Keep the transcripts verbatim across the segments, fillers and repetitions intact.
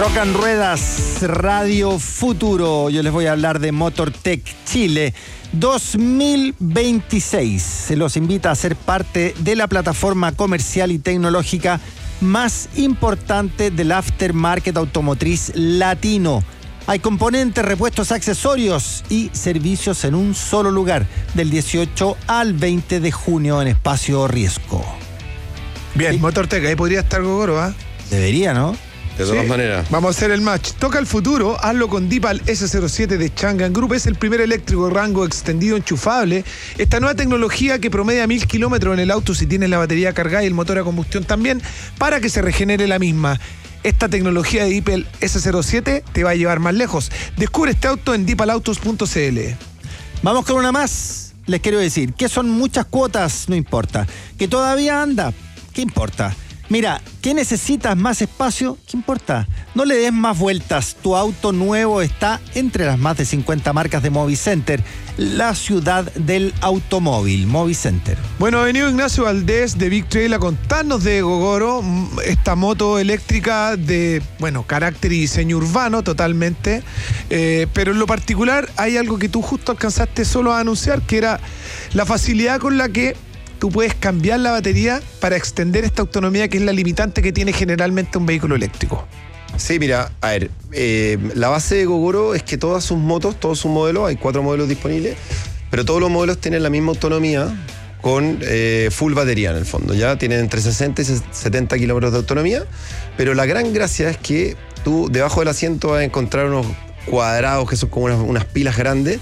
Rock and Ruedas, Radio Futuro. Yo les voy a hablar de MotorTech Chile dos mil veintiséis. Se los invita a ser parte de la plataforma comercial y tecnológica más importante del aftermarket automotriz latino. Hay componentes, repuestos, accesorios y servicios en un solo lugar, del dieciocho al veinte de junio en Espacio Riesgo. Bien, ¿Sí? MotorTech, ahí podría estar Gogoro, ¿ah? ¿eh? Debería, ¿no? De todas ¿Sí? maneras. Vamos a hacer el match. Toca el futuro, hazlo con Deepal ese cero siete de Changan Group. Es el primer eléctrico rango extendido enchufable. Esta nueva tecnología que promedia mil kilómetros en el auto si tienes la batería cargada y el motor a combustión también, para que se regenere la misma. Esta tecnología de Deepal ese cero siete te va a llevar más lejos. Descubre este auto en deepal autos punto c l. Vamos con una más. Les quiero decir que son muchas cuotas, no importa. Que todavía anda, ¿qué importa? Mira, ¿qué necesitas más espacio? ¿Qué importa? No le des más vueltas. Tu auto nuevo está entre las más de cincuenta marcas de Movicenter, la ciudad del automóvil. Movicenter. Bueno, ha venido Ignacio Valdés de Big Trail a contarnos de Gogoro, esta moto eléctrica de, bueno, carácter y diseño urbano totalmente, eh, pero en lo particular hay algo que tú justo alcanzaste solo a anunciar, que era la facilidad con la que tú puedes cambiar la batería para extender esta autonomía, que es la limitante que tiene generalmente un vehículo eléctrico. Sí, mira, a ver, eh, la base de Gogoro es que todas sus motos, todos sus modelos, hay cuatro modelos disponibles, pero todos los modelos tienen la misma autonomía con eh, full batería en el fondo, ya tienen entre sesenta y setenta kilómetros de autonomía, pero la gran gracia es que tú debajo del asiento vas a encontrar unos cuadrados que son como unas, unas pilas grandes,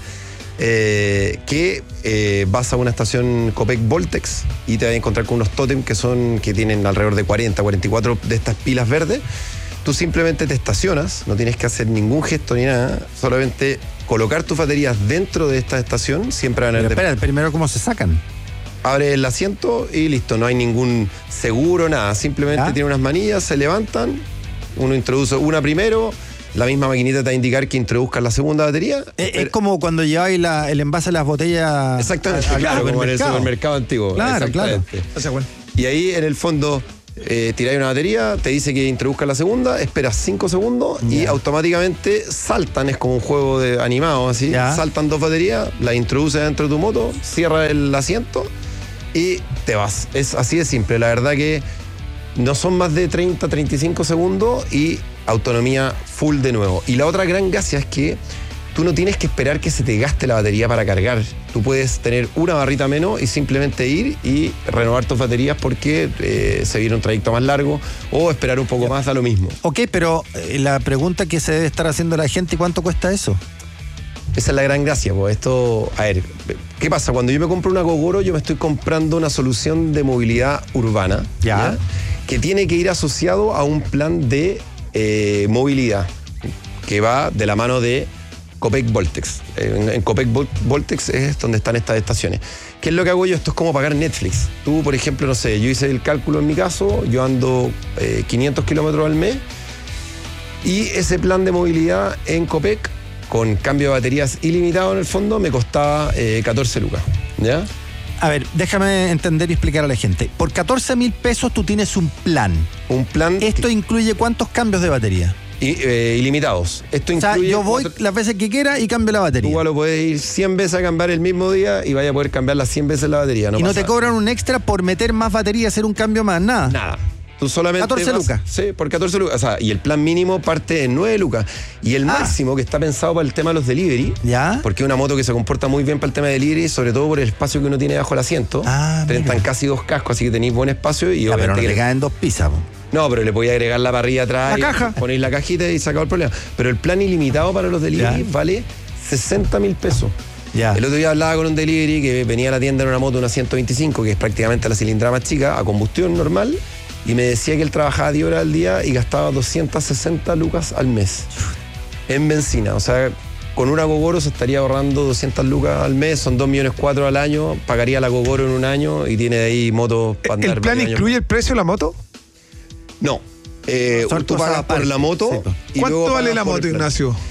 Eh, que eh, vas a una estación Copec Voltex y te vas a encontrar con unos tótem que son que tienen alrededor de cuarenta, cuarenta y cuatro de estas pilas verdes. Tú simplemente te estacionas, no tienes que hacer ningún gesto ni nada, solamente colocar tus baterías dentro de esta estación. Siempre van a Pero haber. espera, primero, ¿cómo se sacan? Abre el asiento y listo, no hay ningún seguro, nada, simplemente ¿Ya? tiene unas manillas, se levantan, uno introduce una primero. La misma maquinita te va a indicar que introduzcas la segunda batería. Es, pero... es como cuando lleváis la, el envase de las botellas. Exactamente, a- a- claro, al como en el supermercado. supermercado antiguo. Claro, exactamente. O sea, bueno. Y ahí en el fondo eh, tiráis una batería, te dice que introduzcas la segunda, esperas cinco segundos y Ya. automáticamente saltan, es como un juego de animado así, Ya. saltan dos baterías, las introduces dentro de tu moto, cierras el asiento y te vas. Es así de simple, la verdad que no son más de treinta, treinta y cinco segundos y autonomía full de nuevo. Y la otra gran gracia es que tú no tienes que esperar que se te gaste la batería para cargar. Tú puedes tener una barrita menos y simplemente ir y renovar tus baterías porque eh, se viene un trayecto más largo o esperar un poco más, da lo mismo. Ok, pero eh, la pregunta que se debe estar haciendo la gente, ¿cuánto cuesta eso? Esa es la gran gracia, pues esto, a ver, ¿qué pasa? Cuando yo me compro una Gogoro, yo me estoy comprando una solución de movilidad urbana, Ya. que tiene que ir asociado a un plan de eh, movilidad que va de la mano de Copec Voltex. En, en Copec Vol- Voltex es donde están estas estaciones. ¿Qué es lo que hago yo? Esto es como pagar Netflix. Tú, por ejemplo, no sé, yo hice el cálculo en mi caso, yo ando eh, quinientos kilómetros al mes y ese plan de movilidad en Copec con cambio de baterías ilimitado en el fondo me costaba eh, catorce lucas, ¿ya? A ver, déjame entender y explicar a la gente. Por catorce mil pesos tú tienes un plan. Un plan ¿Esto incluye cuántos cambios de batería? i- eh, ilimitados. Esto O sea, incluye yo voy cuatro- las veces que quiera y cambio la Tú batería. igual lo puedes ir cien veces a cambiar el mismo día y vaya a poder cambiar las cien veces la batería. No y no pasa te cobran un extra por meter más batería, hacer un cambio más, nada. nada. Tú solamente catorce vas- lucas. Sí, por catorce lucas. O sea, y el plan mínimo parte en nueve lucas. Y el Ah. máximo que está pensado para el tema de los delivery, ¿Ya? porque es una moto que se comporta muy bien para el tema de delivery, sobre todo por el espacio que uno tiene bajo el asiento. Ah, Te entran mira. casi dos cascos, así que tenéis buen espacio y Ya, pero no obviamente te que- caen dos pizzas. po. No, pero le podéis agregar la parrilla atrás. La y caja. Ponéis la cajita y se acabó el problema. Pero el plan ilimitado para los delivery Ya. vale sesenta mil pesos. Ya. El otro día hablaba con un delivery que venía a la tienda en una moto, una ciento veinticinco, que es prácticamente la cilindrada más chica, a combustión normal, y me decía que él trabajaba diez horas al día y gastaba doscientas sesenta lucas al mes en benzina. O sea, con una Gogoro se estaría ahorrando doscientas lucas al mes, son dos millones cuatro al año, pagaría la Gogoro en un año y tiene de ahí motos para andar. ¿El plan varios años. incluye el precio de la moto? No. Eh, Son tú cosas pagas por aparte, la moto. sí, pues. y ¿Cuánto luego vale pagas la por moto, el plan. Ignacio?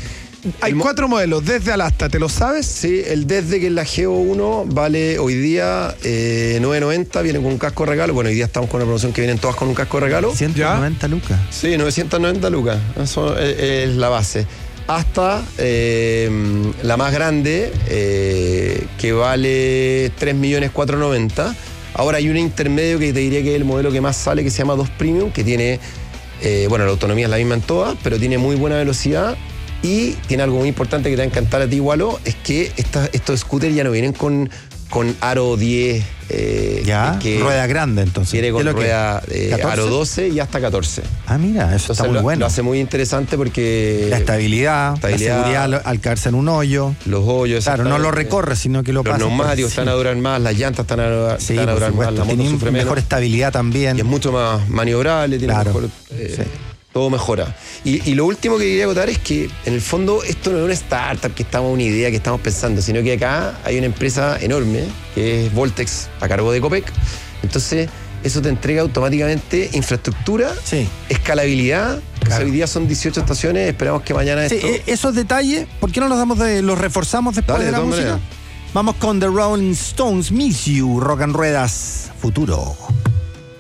Hay El mo- cuatro modelos, desde al hasta, ¿te lo sabes? Sí, el desde que es la G O uno vale hoy día eh, nueve noventa, viene con un casco de regalo. Bueno, hoy día estamos con una promoción que vienen todas con un casco de regalo. ciento noventa lucas. Sí, novecientas noventa lucas. Eso es, es la base. Hasta eh, la más grande, eh, que vale tres millones cuatrocientos noventa. Ahora hay un intermedio que te diría que es el modelo que más sale, que se llama dos Premium, que tiene, eh, bueno, la autonomía es la misma en todas, pero tiene muy buena velocidad. Y tiene algo muy importante que te va a encantar a ti, Walo, es que esta, estos scooters ya no vienen con, con aro diez. Eh, Ya, que rueda grande entonces. viene ¿Qué con es lo que- rueda eh, ¿catorce? aro doce y hasta catorce. Ah, mira, eso Entonces está muy lo, bueno. lo hace muy interesante porque La estabilidad, estabilidad, la seguridad al- al caerse en un hoyo. los hoyos. Claro, no lo exactamente. recorre, sino que lo Los pasa. por neumáticos están a encima. durar más, las llantas están a, Sí, están a por durar más, supuesto. la moto Tiene sufre mejor menos. estabilidad también. Y es mucho más maniobrable, tiene Claro, mejor, eh, sí. todo mejora. Y, y lo último que quería acotar es que en el fondo esto no es una startup que estamos una idea que estamos pensando, sino que acá hay una empresa enorme que es Voltex a cargo de Copec. Entonces eso te entrega automáticamente infraestructura, Sí. escalabilidad. Claro. Hoy día son dieciocho estaciones, esperamos que mañana Sí, esto... eh, esos detalles, ¿por qué no los damos de, los reforzamos después Dale, de de la todas música? maneras. Vamos con The Rolling Stones, Miss You, Rock and Ruedas, futuro.